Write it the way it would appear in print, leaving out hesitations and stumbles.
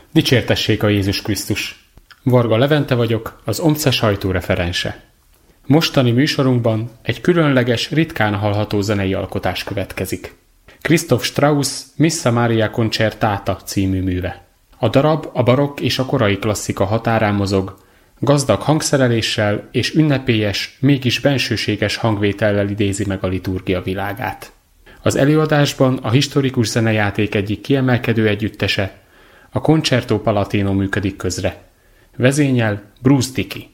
Dicsértessék a Jézus Krisztus! Varga Levente vagyok, az OMCE sajtó referense. Mostani műsorunkban egy különleges, ritkán hallható zenei alkotás következik. Christoph Strauss Missa Maria Concertata című műve. A darab a barokk és a korai klasszika határán mozog, gazdag hangszereléssel és ünnepélyes, mégis bensőséges hangvétellel idézi meg a liturgia világát. Az előadásban a historikus zenejáték egyik kiemelkedő együttese, a Concerto Palatino működik közre. Vezényel Bruce Dickey.